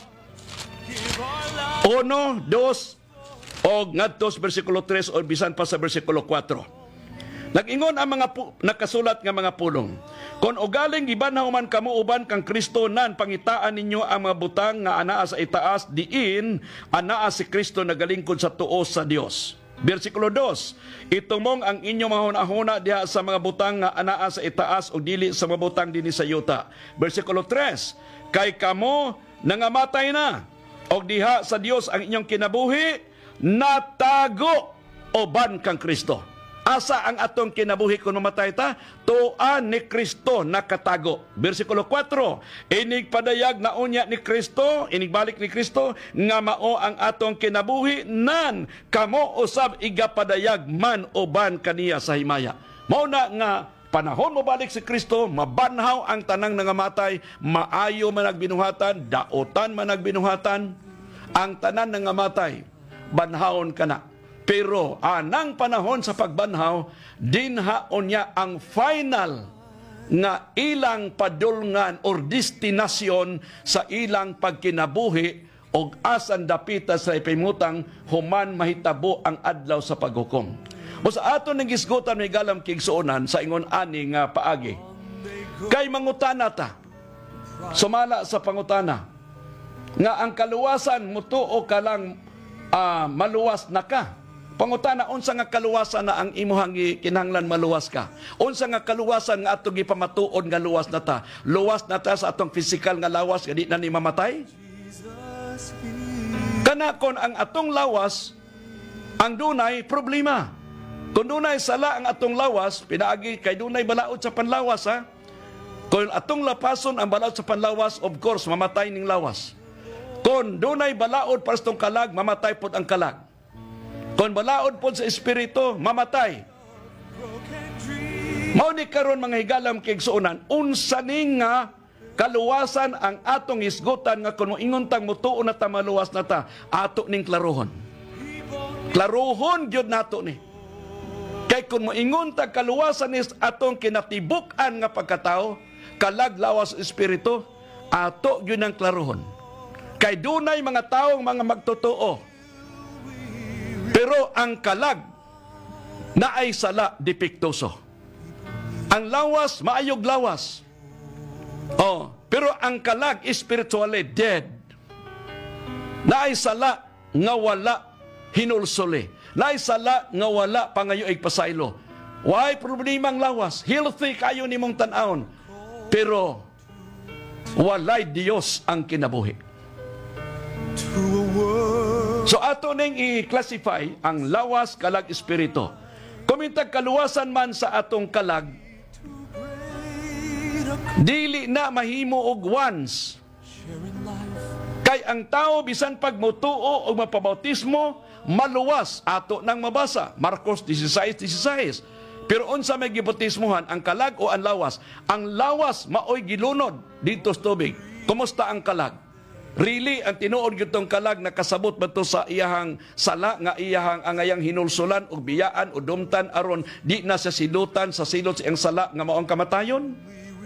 1, 2, o ngadtos versikulo 3 o bisan pa sa versikulo 4. Nag-ingon ang mga nakasulat nga mga pulong. Kung ugaling gibanhaw man kamo uban kang Kristo nan pangitaan ninyo ang mga butang nga anaa sa itaas, diin anaa si Kristo nagalingkod sa tuo sa Dios. Versikulo 2, itumong ang inyong mga hunahuna diha sa mga butang nga anaa sa itaas o dili sa mga butang dinhi sa yuta. Versikulo 3, kay kamo nangamatay na o diha sa Dios ang inyong kinabuhi, natago uban kang Kristo. Asa ang atong kinabuhi kung mamatay ta? Tuan ni Kristo nakatago. Versikulo 4, inig padayag na unya ni Kristo, inigbalik ni Kristo, nga mao ang atong kinabuhi, nan kamo usab igapadayag man uban kaniya sa himaya. Mao na nga panahon mo balik si Kristo, mabanhaw ang tanang nangamatay, maayo man nagbinuhatan, daotan man nagbinuhatan, ang tanan nangamatay, banhawon ka na. Pero anang panahon sa pagbanhaw, dinhaon niya ang final nga ilang padulngan or destinasyon sa ilang pagkinabuhi o asan dapita sa ipimutang human mahitabo ang adlaw sa paghukom. O sa aton ng gisgutan may galam kigsuonan sa ingon ani nga paagi. Kay mangutana ta, sumala sa pangutana, nga ang kaluwasan mutuo ka lang maluwas na ka. Pangutana, unsa nga kaluwasan na ang imuhang kinahanglan maluwas ka? Unsa nga kaluwasan nga atong gipamatuod nga luwas na ta? Luwas na ta sa atong physical nga lawas nga di na ni mamatay? Kana kon ang atong lawas ang dunay problema. Kung dunay sala ang atong lawas, pinaagi kay dunay balaod sa panlawas ha. Kung atong lapason ang balaod sa panlawas, of course mamatay ning lawas. Kung dunay balaod para sa kalag, mamatay pod ang kalag. Kung balaod po sa espiritu, mamatay. Mao ni karon mga higalam kigsuonan, unsa ni nga kaluwasan ang atong isgutan nga kung moingon tang mutuo na ta maluwas na ta, ato ning klaruhon. Klaruhon gyud nato ni. Kay kung moingon tang kaluwasan is atong kinatibuk-an nga pagkatao, kalag lawas espiritu, ato gyud ang klaruhon. Kay dunay mga taong mga magtotoo. Pero ang kalag na ay sala depektoso. Ang lawas, maayog lawas. Pero ang kalag, spiritually dead. Na ay sala nga wala hinulsuli. Na ay sala nga wala pangayo ay pasaylo. Why problema ang lawas? Healthy kayo ni mong tanawon. Pero walay Diyos ang kinabuhi. So ato ning i-classify ang lawas, kalag, espiritu. Kumintag kaluwasan man sa atong kalag, dili na mahimo og once. Kay ang tao bisan pag mutuo og mapabautismo, maluwas ato nang mabasa. Marcos 16:16. Pero unsa may gibautismohan, ang kalag o ang lawas? Ang lawas maoy gilunod dito sa tubig. Kumusta ang kalag? Really, ang tinuod gyud tong kalag nakasabot ba to sa iyahang sala nga iyahang angayang hinulsulan o biyaan o dumtan aron di na sa silutan sa silot sa iyang sala nga maong kamatayon?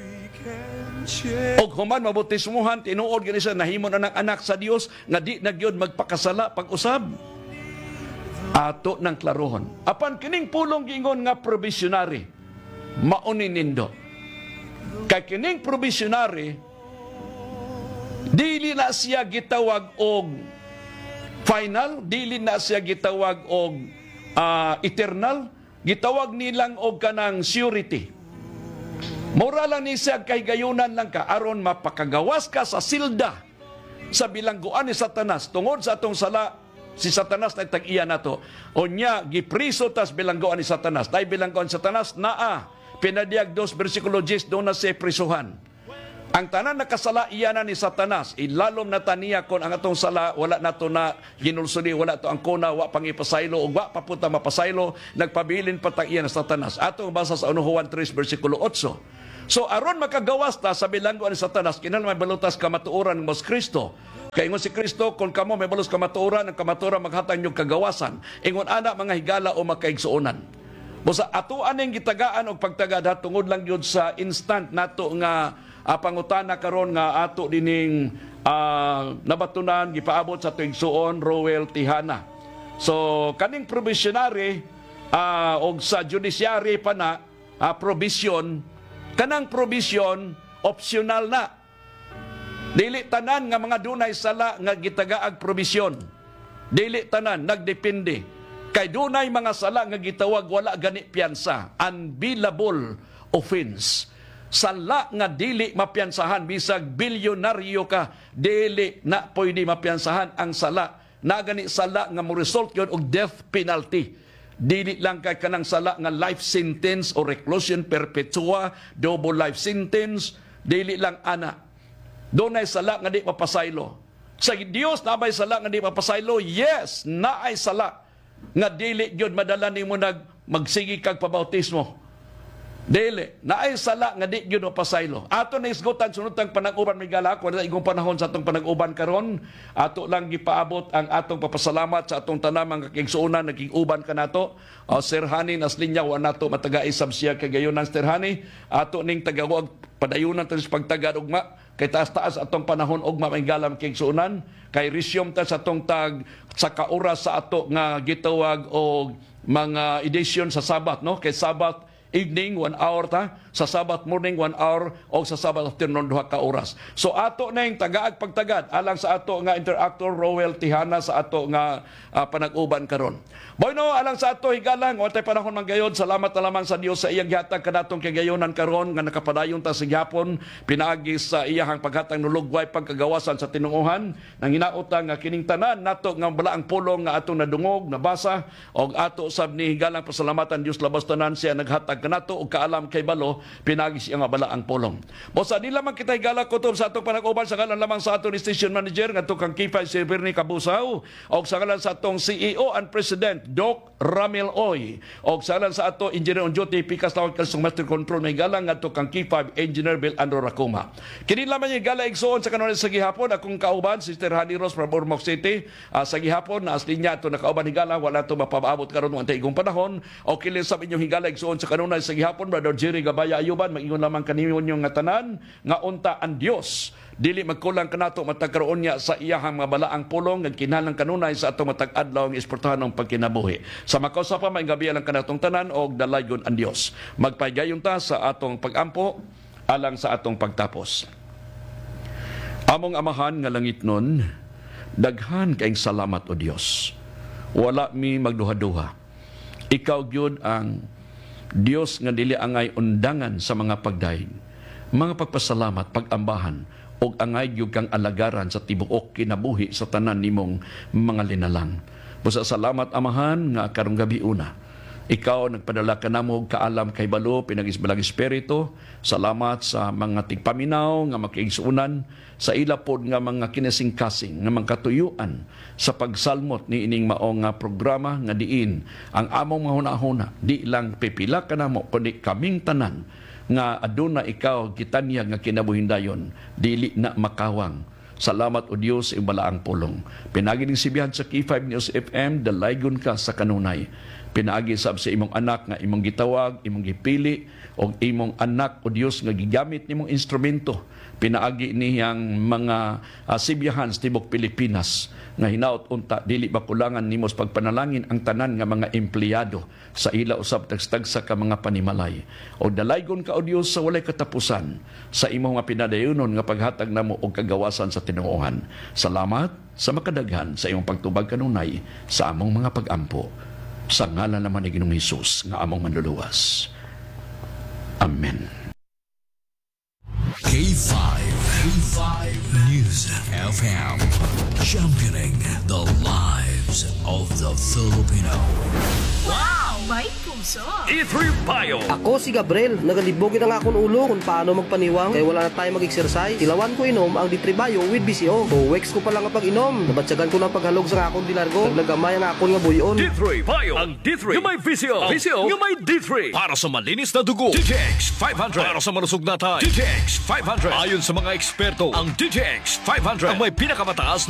Og human mabautismuhan, tinuod gyud siya nahimo na ng anak sa Dios nga di na gyud magpakasala pag-usab. ato ng klarohon. Apan kining pulong giingon nga provisionary, maunin nindo. Kay kining provisionary, dili na siya gitawag og final, dili na siya gitawag og eternal, gitawag nilang og kanang surety. Mura lang ni siya kay gayunan lang ka aron mapakagawas ka sa silda sa bilangguan ni Satanas tungod sa atong sala. Si Satanas na tag-iya nato. O niya, gipriso tas bilangguan ni Satanas. Dahil bilangguan ni Satanas, pinadiyag 2 versikulo 10, doon na siya prisuhan. Ang tanan nakasala iyanan ni Satanas, ilalom na taniya kon ang atong sala, wala na to na ginulsuni, wala to ang kuna, wa pangipasaylo, o wa papunta mapasaylo, nagpabilin patang iyan ng Satanas. Atong basa sa 1 Juan 3, versikulo 8. So, aron makagawas ta sa bilangguan ni Satanas, kinahanglan may balutas kamatuoran ng Mas Kristo. Kaya ingon si Kristo, kung kamo may balos kamatuoran, ang kamatuoran maghatag niyong kagawasan. Ingon ana mga higala o makaigsuonan. Busa atuan ning gitagaan og pagtagad tungod lang yun sa instant nato nga pangutana karon nga ato dining nabatunan gipaabot sa tuig suon Rowel Tihana. So kaning provisionary og sa judiciary pa na provision, kanang provision optional na. Dili tanan nga mga dunay sala nga gitagaag probisyon. Dili tanan, nagdepende. Kay dunay mga sala nga gitawag wala gani piyansa, unbillable offense. Sala nga dili mapiyansahan, bisag bilyonaryo ka, dili na pwede mapiyansahan ang sala. Na gani sala nga mo result yun og death penalty. Dili lang kay kanang sala nga life sentence o reclusion perpetua, double life sentence, dili lang ana. Doon ay sala nga di mapasaylo. Sa Dios na may sala nga di mapasaylo? Yes, na ay sala nga dili gyud madala nimo magsigi kag pabautismo. Dili, na ay sala nga di gyud mapasaylo. Ato na isgutan sunod tang panag-uban may gala ko na igong panahon sa atong panag-uban karon. Ato lang gipaabot ang atong papasalamat sa atong tanang mga kigsuonan naging-uban kanato. Sir Hani naslinya wa nato mataga-isab siya kay gayon ng Sir Hani. Ato ning tagawag padayunan tanis pagtagad ugma. Kay taas-taas atong panahon og maminggalam kay suunan, kay resume ta sa atong tag sa kaoras sa ato nga gitawag og mga edition sa Sabat, no? Kay Sabat evening 1 hour ta, sa Sabat morning 1 hour o sa Sabat afternoon 2 ka oras. So ato na yung tagaag pagtagad alang sa ato nga interactor Rowel Tihana sa ato nga panag-uban karon. Bueno, alang sa ato higalang watay panahon manggayod, salamat na lamang sa Dios sa iyang gihatag kanatong kagayonan karon nga nakapadayon ta sa gihapon pinaagi sa iyang paghatag nulugway pagkagawasan sa tinunguhan nang hinautang nga kining tanan nato nga balaang pulong nga atong nadungog nabasa og ato sab ni higalang pasalamatan Dios labas tanan siya naghatag kanato og kaalam kay balo pinagi siya nga balaang pulong. Bosa di lamang kita higala kutob sa atong panag-uban sa ngalan lamang sa atong station manager nga tukang K5 si Bernie Kabusaw og sa ngalan sa atong CEO and President Doc Ramil Oy og sa ngalan sa ato Engineer on Duty Pikas Tawag Kalsong Master Control may galang nga tukang K5 Engineer Bill Andro Racuma. Kini lamang yung gala igsoon sa kanunay sa gihapon akong kauban Sister Honey Rose from Ormoc City sa gihapon na asli niya ito nakauban higala wala ito mapabaabot karon ng antaigong panahon o kilin sa inyong higala igsoon sa kanunay sa gihapon Brother Jerry Gabaya Ayuban mag-ingon lamang kanimo yung nga tanan nga unta ang Dios dili magkulang kanato matagkaroon niya sa iyahang mga balaang pulong nga kinahanglan kanunay sa atong matag-adlaw nga esportahanong pagkinabuhi. Sa makausa pa may gabi lang kanatong tanan og dalaygon ang Dios. Magpaygayon ta sa atong pagampo alang sa atong pagtapos. Among amahan nga langit nun, daghan kaayong salamat o Dios. Wala mi magduha-duha. Ikaw gyud ang Dios nga dili angay undangan sa mga pagdaig, mga pagpasalamat, pagambahan, o angay gyud kang alagaran sa tibuok kinabuhi sa tanan nimong mga linalang. Busa salamat amahan nga karong gabi una. Ikaw nagpadala ka namo kaalam kay balo pinag-isbalang espiritu. Salamat sa mga tigpaminaw nga makiigsuunan sa ilapod nga mga kinasingkasing nga mga katuyuan sa pagsalmot ni ining maong nga programa nga diin ang among mga hunahuna di lang pipila ka namo kundi kaming tanan nga aduna ikaw kitanya nga kinabuhindayon dili na makawang. Salamat o Diyos ang balaang pulong. Pinagi ning sibihan sa K5 News FM dalaygon ka sa kanunay. Pinaagi sab sa imong anak nga imong gitawag, imong gipili o imong anak o Dios nga gigamit nimong instrumento. Pinaagi niyang mga sibiyahan sa tibok Pilipinas nga hinaot unta dili ba kulangan nimos pagpanalangin ang tanan nga mga empleyado sa ila usab tagstagsa ka mga panimalay o dalaygon ka o Dios sa walay katapusan sa imong nga pinadayonon nga paghatag namo og kagawasan sa tinuohan. Salamat sa makadaghan sa imong pagtubag kanunay sa among mga pagampo sa ngalan naman ni Ginoong Hesus nga among manluluwas. Amen. K5 News FM, championing the lives of the Filipino. Wow! May puso! E3 Bio. Ako si Gabriel, nagalibogin ang akong ulo kung paano magpaniwang kaya wala na tayo mag-exercise. Ilawan ko inom ang D3 Bio with BCO. O weeks ko pa lang kapag inom. Nabatsagan ko ng paghalog sa akong dilargo. Naglagamay ang akong nga buyon. D3 Bio. Ang D3 yung may VCO. VCO yung may D3. Para sa malinis na dugo, DTX 500. Para sa malusog na tayo, DTX 500. Ayon sa mga eksperto, ang DTX 500 ang may pinakamataas